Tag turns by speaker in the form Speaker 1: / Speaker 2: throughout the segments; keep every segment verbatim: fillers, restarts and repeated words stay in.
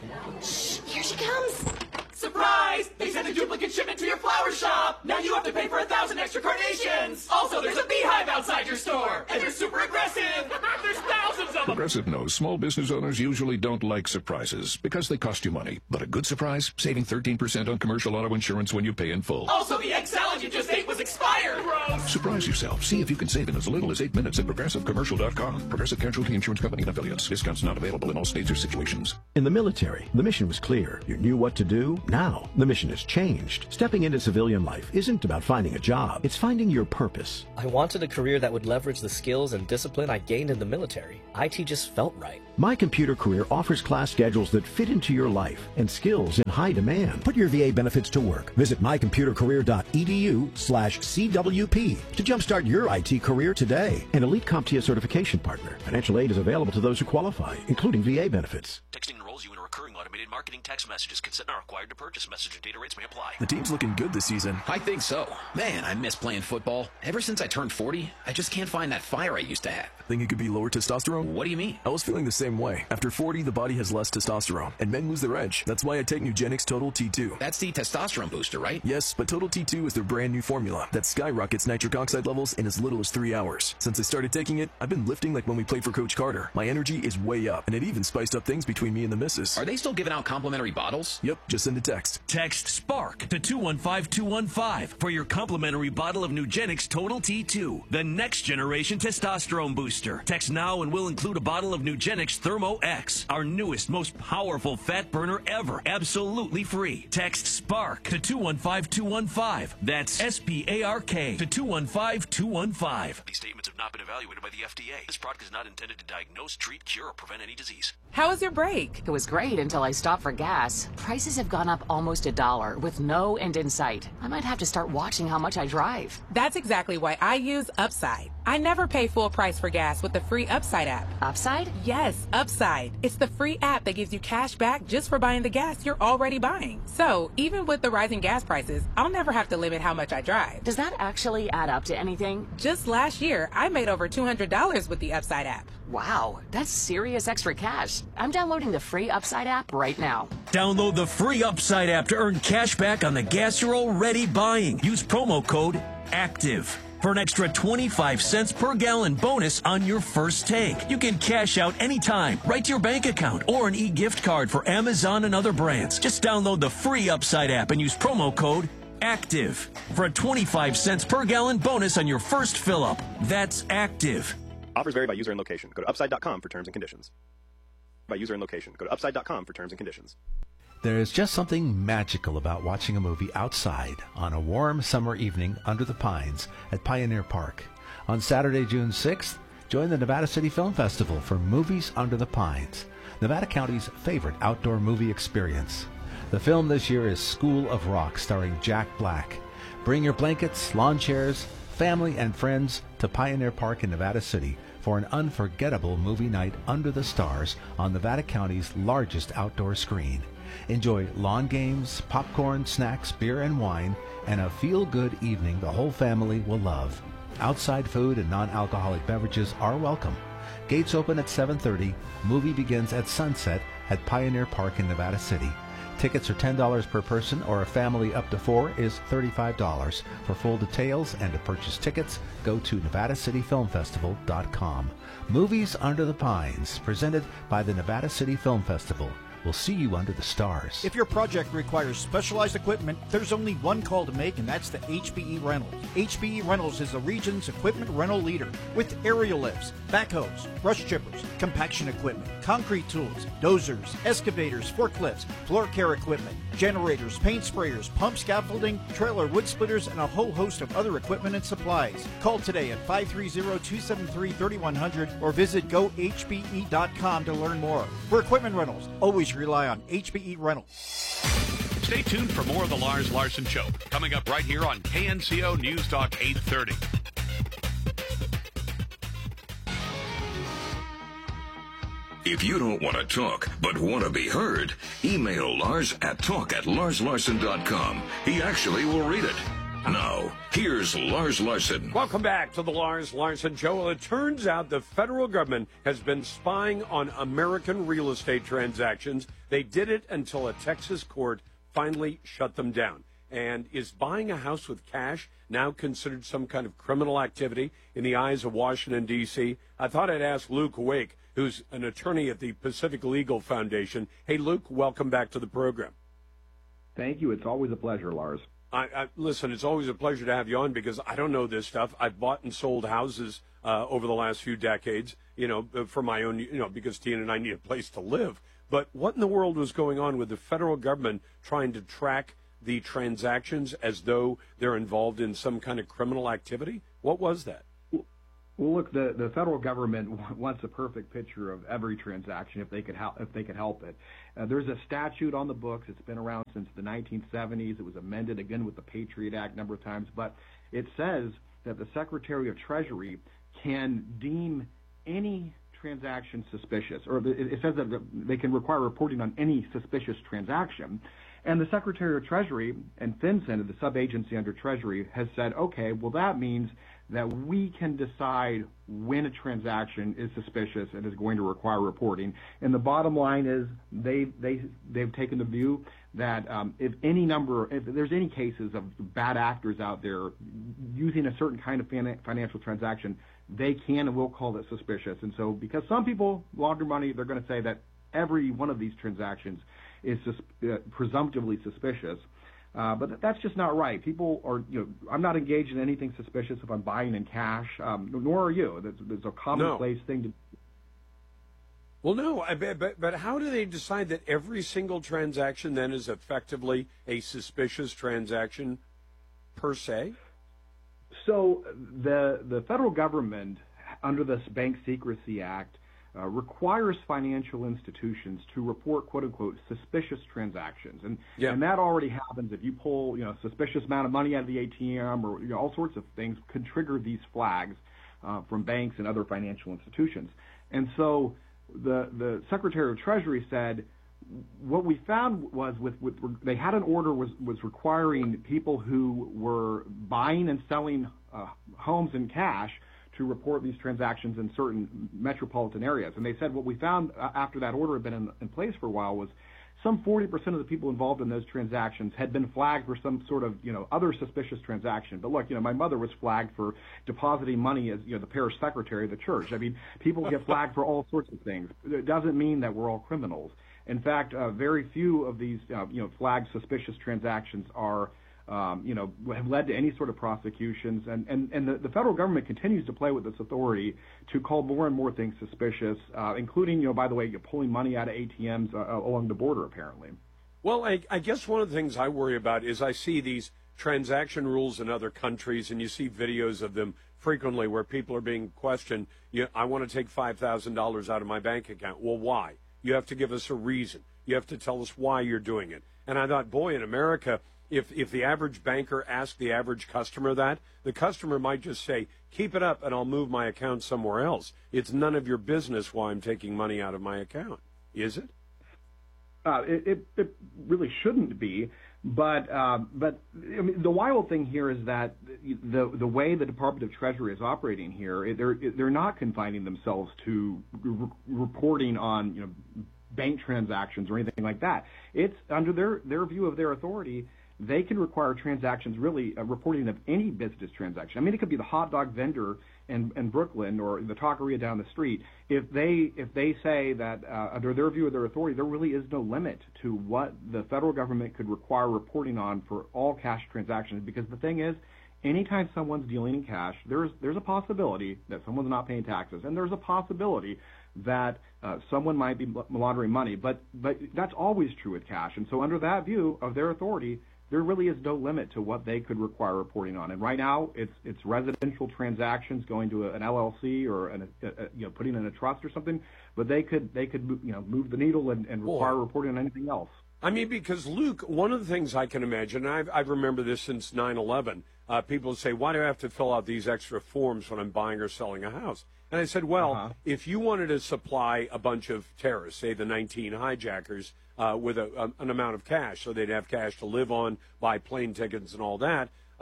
Speaker 1: Shh, here she comes.
Speaker 2: Surprise! They sent a duplicate shipment to your flower shop! Now you have to pay for a thousand extra carnations! Also, there's a beehive outside your store! And they're super aggressive! There's thousands of them!
Speaker 3: Progressive knows small business owners usually don't like surprises because they cost you money. But a good surprise? Saving thirteen percent on commercial auto insurance when you pay in full.
Speaker 2: Also, the egg salad you just ate was expired! Gross!
Speaker 3: Surprise yourself. See if you can save in as little as eight minutes at progressive commercial dot com. Progressive Casualty Insurance Company and affiliates. Discounts not available in all states or situations.
Speaker 4: In the military, the mission was clear. You knew what to do. Now, the mission has changed. Stepping into civilian life isn't about finding a job. It's finding your purpose.
Speaker 5: I wanted a career that would leverage the skills and discipline I gained in the military. I T just felt right.
Speaker 4: My Computer Career offers class schedules that fit into your life and skills in high demand. Put your V A benefits to work. Visit my computer career dot e d u slash C W P to jumpstart your I T career today. An Elite CompTIA certification partner. Financial aid is available to those who qualify, including V A benefits.
Speaker 6: Texting enrolls you in a recurring automated marketing text messages. Consent not required to purchase. Message and data rates may apply.
Speaker 7: The team's looking good this season.
Speaker 8: I think so. Man, I miss playing football. Ever since I turned forty, I just can't find that fire I used to have.
Speaker 7: Think it could be lower testosterone?
Speaker 8: What do you mean?
Speaker 7: I was feeling the same way. After forty, the body has less testosterone, and men lose their edge. That's why I take Nugenix Total T two.
Speaker 8: That's the testosterone booster, right?
Speaker 7: Yes, but Total T two is their brand new formula that skyrockets nitric oxide levels in as little as three hours. Since I started taking it, I've been lifting like when we played for Coach Carter. My energy is way up, and it even spiced up things between me and the missus.
Speaker 8: Are they still giving out complimentary bottles?
Speaker 7: Yep, just send a text.
Speaker 6: Text SPARK to two one five two one five for your complimentary bottle of Nugenix Total T two, the next generation testosterone booster. Text now and we'll include a bottle of Nugenix Thermo X, our newest, most powerful fat burner ever, absolutely free. Text SPARK to two one five two one five. That's S P A R K to two one five two one five. These statements have not been evaluated by the F D A. This product is not intended to diagnose, treat, cure, or prevent any disease.
Speaker 9: How was your break?
Speaker 10: It was great until I stopped for gas. Prices have gone up almost a dollar with no end in sight. I might have to start watching how much I drive.
Speaker 9: That's exactly why I use Upside. I never pay full price for gas with the free Upside app.
Speaker 10: Upside?
Speaker 9: Yes, Upside. It's the free app that gives you cash back just for buying the gas you're already buying. So, even with the rising gas prices, I'll never have to limit how much I drive.
Speaker 10: Does that actually add up to anything?
Speaker 9: Just last year, I made over two hundred dollars with the Upside app.
Speaker 10: Wow, that's serious extra cash. I'm downloading the free Upside app right now.
Speaker 6: Download the free Upside app to earn cash back on the gas you're already buying. Use promo code ACTIVE for an extra twenty-five cents per gallon bonus on your first tank. You can cash out anytime, right to your bank account, or an e-gift card for Amazon and other brands. Just download the free Upside app and use promo code ACTIVE for a twenty-five cents per gallon bonus on your first fill-up. That's ACTIVE.
Speaker 11: Offers vary by user and location. Go to upside dot com for terms and conditions. By user and location. Go to upside dot com for terms and conditions.
Speaker 12: There's just something magical about watching a movie outside on a warm summer evening under the pines at Pioneer Park. On Saturday, June sixth, join the Nevada City Film Festival for Movies Under the Pines, Nevada County's favorite outdoor movie experience. The film this year is School of Rock, starring Jack Black. Bring your blankets, lawn chairs, family, and friends to Pioneer Park in Nevada City for an unforgettable movie night under the stars on Nevada County's largest outdoor screen. Enjoy lawn games, popcorn, snacks, beer and wine, and a feel-good evening the whole family will love. Outside food and non-alcoholic beverages are welcome. Gates open at seven thirty. Movie begins at sunset at Pioneer Park in Nevada City. Tickets are ten dollars per person, or a family up to four is thirty-five dollars. For full details and to purchase tickets, go to nevada city film festival dot com. Movies Under the Pines, presented by the Nevada City Film Festival. We'll see you under the stars.
Speaker 13: If your project requires specialized equipment, there's only one call to make, and that's the H B E Rentals. H B E Rentals is the region's equipment rental leader with aerial lifts, backhoes, brush chippers, compaction equipment, concrete tools, dozers, excavators, forklifts, floor care equipment, generators, paint sprayers, pump scaffolding, trailer wood splitters, and a whole host of other equipment and supplies. Call today at five three zero, two seven three, three one zero zero or visit go h b e dot com to learn more. For equipment rentals, always rely on H B E Rentals.
Speaker 14: Stay tuned for more of the Lars Larson Show, coming up right here on K N C O News Talk eight thirty.
Speaker 3: If you don't want to talk, but want to be heard, email Lars at talk at lars larson dot com. He actually will read it. Now, here's Lars Larson.
Speaker 15: Welcome back to the Lars Larson Show. Well, it turns out the federal government has been spying on American real estate transactions. They did it until a Texas court finally shut them down. And is buying a house with cash now considered some kind of criminal activity in the eyes of Washington, D C? I thought I'd ask Luke Wake, who's an attorney at the Pacific Legal Foundation. Hey, Luke, welcome back to the program.
Speaker 16: Thank you. It's always a pleasure, Lars.
Speaker 15: I, I, listen, it's always a pleasure to have you on because I don't know this stuff. I've bought and sold houses uh, over the last few decades, you know, for my own, you know, because Tina and I need a place to live. But what in the world was going on with the federal government trying to track the transactions as though they're involved in some kind of criminal activity? What was that?
Speaker 16: Well, look, the, the federal government wants a perfect picture of every transaction if they could help if they could help it. Uh, there's a statute on the books. It's been around since the nineteen seventies. It was amended again with the Patriot Act a number of times, but it says that the Secretary of Treasury can deem any transaction suspicious, or it says that they can require reporting on any suspicious transaction. And the Secretary of Treasury and FinCEN, the sub-agency under Treasury, has said, okay, well, that means that we can decide when a transaction is suspicious and is going to require reporting. And the bottom line is they, they, they've taken the view that um, if any number, if there's any cases of bad actors out there using a certain kind of financial transaction, they can and will call it suspicious. And so because some people launder money, they're going to say that every one of these transactions is sus- uh, presumptively suspicious. Uh, but that's just not right. People are, you know, I'm not engaged in anything suspicious if I'm buying in cash, um, nor are you. That's, that's a commonplace no. thing to.
Speaker 15: Well, no, I, but, but how do they decide that every single transaction then is effectively a suspicious transaction per se?
Speaker 16: So the the federal government, under this Bank Secrecy Act, Uh, requires financial institutions to report "quote-unquote" suspicious transactions, and yeah. and that already happens if you pull, you know, a suspicious amount of money out of the A T M, or you know, all sorts of things could trigger these flags uh, from banks and other financial institutions. And so the the Secretary of Treasury said what we found was with, with they had an order was was requiring people who were buying and selling uh, homes in cash to report these transactions in certain metropolitan areas. And they said what we found after that order had been in, in place for a while was some forty percent of the people involved in those transactions had been flagged for some sort of, you know, other suspicious transaction. But look, you know, my mother was flagged for depositing money as, you know, the parish secretary of the church. I mean, people get flagged for all sorts of things. It doesn't mean that we're all criminals. In fact, uh, very few of these, uh, you know, flagged suspicious transactions are Um, you know, have led to any sort of prosecutions, and, and, and the, the federal government continues to play with this authority to call more and more things suspicious, uh, including, you know, by the way, you're pulling money out of A T Ms uh, along the border, apparently.
Speaker 15: Well, I, I guess one of the things I worry about is I see these transaction rules in other countries, and you see videos of them frequently where people are being questioned, you know, I want to take five thousand dollars out of my bank account. Well, why? You have to give us a reason. You have to tell us why you're doing it. And I thought, boy, in America, If if the average banker asked the average customer that, the customer might just say, keep it up and I'll move my account somewhere else. It's none of your business why I'm taking money out of my account. Is it?
Speaker 16: Uh, it, it, it really shouldn't be. But uh, but I mean, the wild thing here is that the the way the Department of Treasury is operating here, they're they're not confining themselves to re- reporting on, you know, bank transactions or anything like that. It's under their, their view of their authority. They can require transactions, really, uh, reporting of any business transaction. I mean, it could be the hot dog vendor in, in Brooklyn or the taqueria down the street. If they if they say that uh, under their view of their authority, there really is no limit to what the federal government could require reporting on for all cash transactions. Because the thing is, anytime someone's dealing in cash, there's there's a possibility that someone's not paying taxes, and there's a possibility that uh, someone might be laundering money. But but that's always true with cash. And so under that view of their authority, there really is no limit to what they could require reporting on. And right now, it's it's residential transactions going to a, an L L C or an, a, a, you know, putting in a trust or something. But they could they could you know move the needle and, and require Boy. reporting on anything else.
Speaker 15: I mean, because Luke, one of the things I can imagine, and I've, I remember this since nine eleven. Uh, people say, "Why do I have to fill out these extra forms when I'm buying or selling a house?" And I said, "Well, uh-huh. if you wanted to supply a bunch of terrorists, say the nineteen hijackers." Uh, with a, a, an amount of cash, so they'd have cash to live on, buy plane tickets and all that.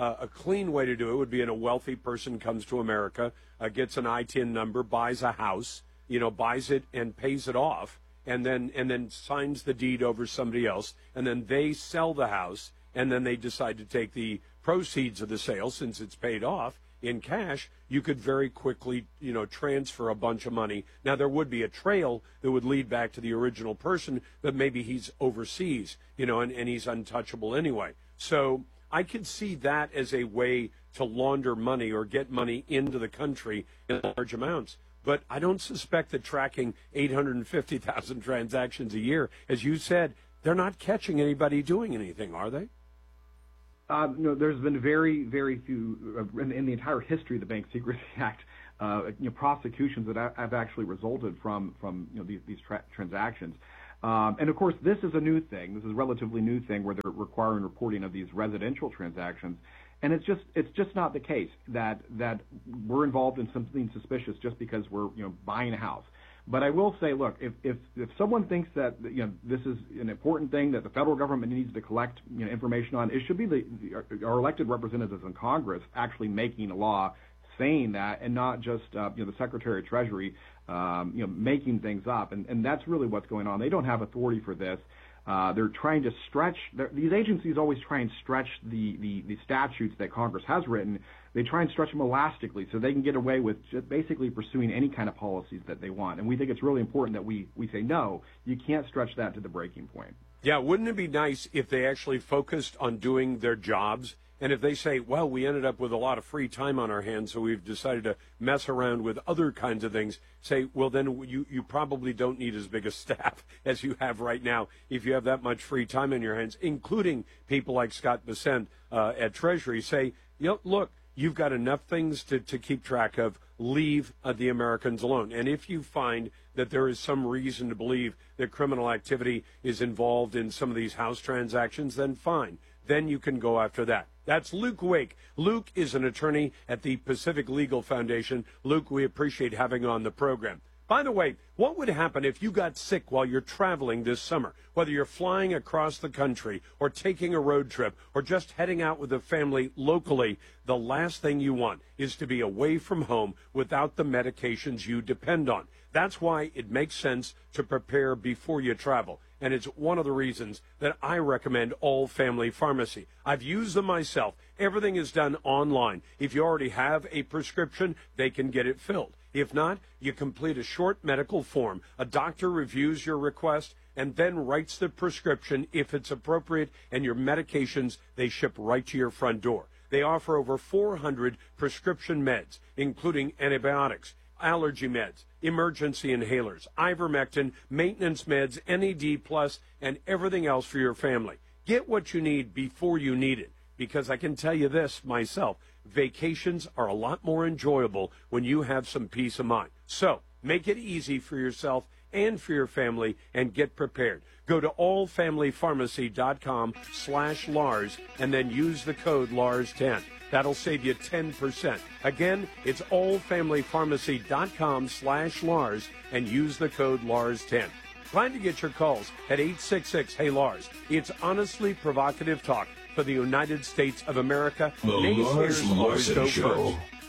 Speaker 15: uh, a clean way to do it would be in a wealthy person comes to America, uh, gets an I T I N number, buys a house, you know, buys it and pays it off, and then and then signs the deed over somebody else, and then they sell the house, and then they decide to take the proceeds of the sale, since it's paid off, in cash. You could very quickly, you know, transfer a bunch of money. Now, there would be a trail that would lead back to the original person, but maybe he's overseas, you know, and, and he's untouchable anyway. So I could see that as a way to launder money or get money into the country in large amounts. But I don't suspect that tracking eight hundred fifty thousand transactions a year, as you said, they're not catching anybody doing anything, are they?
Speaker 16: Uh, no, there's been very, very few, uh, in, in the entire history of the Bank Secrecy Act, uh, you know, prosecutions that have actually resulted from, from you know, these, these tra- transactions. Um, and, of course, this is a new thing. This is a relatively new thing where they're requiring reporting of these residential transactions. And it's just it's just not the case that, that we're involved in something suspicious just because we're, you know, buying a house. But I will say, look, if, if if someone thinks that, you know, this is an important thing that the federal government needs to collect, you know, information on, it should be the, the our elected representatives in Congress actually making a law saying that, and not just uh, you know, the Secretary of Treasury um, you know, making things up. And and that's really what's going on. They don't have authority for this. Uh, they're trying to stretch. These agencies always try and stretch the, the, the statutes that Congress has written. They try and stretch them elastically so they can get away with just basically pursuing any kind of policies that they want. And we think it's really important that we, we say, no, you can't stretch that to the breaking point.
Speaker 15: Yeah, wouldn't it be nice if they actually focused on doing their jobs? And if they say, well, we ended up with a lot of free time on our hands, so we've decided to mess around with other kinds of things, say, well, then you, you probably don't need as big a staff as you have right now if you have that much free time in your hands, including people like Scott Bessent uh, at Treasury. Say, you know, look, you've got enough things to, to keep track of. Leave uh, the Americans alone. And if you find that there is some reason to believe that criminal activity is involved in some of these house transactions, then fine. Then you can go after that. That's Luke Wake. Luke is an attorney at the Pacific Legal Foundation. Luke, we appreciate having you on the program. By the way, what would happen if you got sick while you're traveling this summer? Whether you're flying across the country or taking a road trip or just heading out with a family locally, the last thing you want is to be away from home without the medications you depend on. That's why it makes sense to prepare before you travel. And it's one of the reasons that I recommend All Family Pharmacy. I've used them myself. Everything is done online. If you already have a prescription, they can get it filled. If not, you complete a short medical form. A doctor reviews your request and then writes the prescription if it's appropriate, and your medications, they ship right to your front door. They offer over four hundred prescription meds, including antibiotics, allergy meds, emergency inhalers, ivermectin, maintenance meds, N A D plus, and everything else for your family. Get what you need before you need it, because I can tell you this myself, vacations are a lot more enjoyable when you have some peace of mind. So make it easy for yourself and for your family and get prepared. Go to allfamilypharmacy.com slash Lars and then use the code Lars ten. That'll save you ten percent. Again, it's allfamilypharmacy.com slash Lars and use the code Lars ten. Plan to get your calls at eight six six, hey Lars. It's honestly provocative talk for the United States of America.
Speaker 3: The Lars Larson Show.